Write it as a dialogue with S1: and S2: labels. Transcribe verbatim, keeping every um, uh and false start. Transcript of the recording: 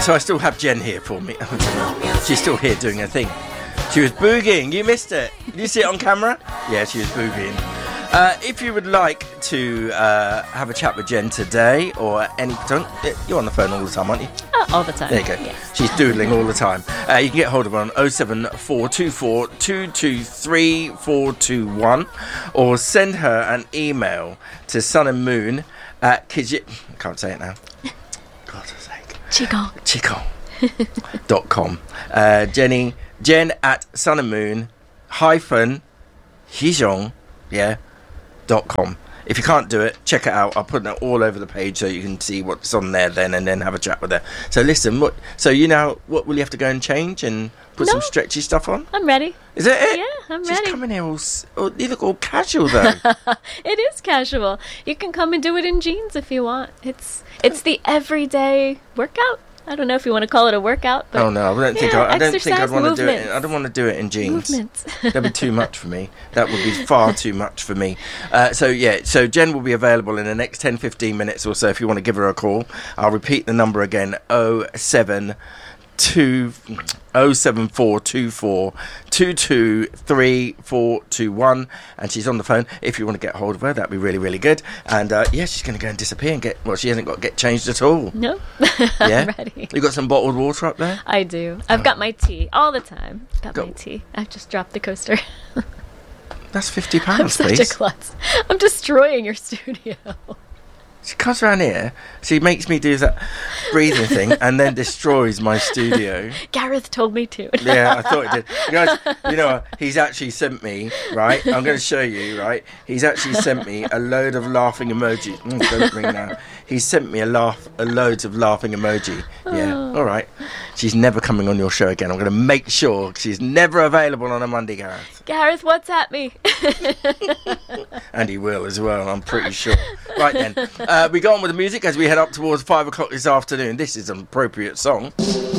S1: So I still have Jen here for me. She's still here doing her thing. She was boogieing. You missed it. Did you see it on camera? Yeah, she was boogieing. Uh, if you would like to uh, have a chat with Jen today or any time, you're on the phone all the time, aren't you?
S2: Oh, all the time.
S1: There you go.
S2: Yes.
S1: She's doodling all the time. Uh, you can get hold of her on oh seven four two four two two three four two one or send her an email to sun and moon at Kiji... I can't say it now. God's sake.
S2: Chico.
S1: Chico. dot com. Uh, Jenny, Jen at sun and moon hyphen Hijong, yeah, dot com. If you can't do it, check it out. I'll put it all over the page so you can see what's on there then, and then have a chat with her. So listen, what? So you know, what will you have to go and change and put
S2: No.
S1: some stretchy stuff on?
S2: I'm ready.
S1: Is it it?
S2: Yeah, I'm
S1: She's
S2: ready.
S1: coming here all, s- oh, you look all casual though.
S2: It is casual. You can come and do it in jeans if you want. It's it's the everyday workout. I don't know if you want to call it a workout, but
S1: Oh no, I don't think
S2: yeah,
S1: I, I don't think I'd
S2: exercise
S1: want to do it.
S2: movements.
S1: In, I don't want to do it in jeans.
S2: Movements.
S1: That'd be too much for me. That would be far too much for me. Uh, so yeah, so Jen will be available in the next ten, fifteen minutes or so if you want to give her a call. I'll repeat the number again: oh seven two oh seven four two four two two three four two one, and she's on the phone. If you want to get hold of her, that'd be really, really good. And uh, yeah, she's going to go and disappear and get. Well, she hasn't got to get changed at all.
S2: No.
S1: Yeah,
S2: I'm ready.
S1: You got some bottled water up there?
S2: I do. I've got my tea all the time. Got
S1: Go.
S2: my tea. I just dropped the coaster.
S1: That's fifty
S2: I'm
S1: pounds,
S2: such
S1: please.
S2: a klutz. I'm destroying your studio.
S1: She comes around here, she makes me do that breathing thing, and then destroys my studio.
S2: Gareth told me to.
S1: Yeah, I thought it did. You guys, you know, he's actually sent me, right? I'm going to show you, right? He's actually sent me a load of laughing emojis. Mm, don't ring now. He's sent me a laugh, a loads of laughing emoji. Yeah,
S2: Oh.
S1: all right. She's never coming on your show again. I'm going to make sure she's never available on a Monday, Gareth.
S2: Gareth, what's at me?
S1: And he will as well, I'm pretty sure. Right then, uh, we go on with the music as we head up towards five o'clock this afternoon. This is an appropriate song.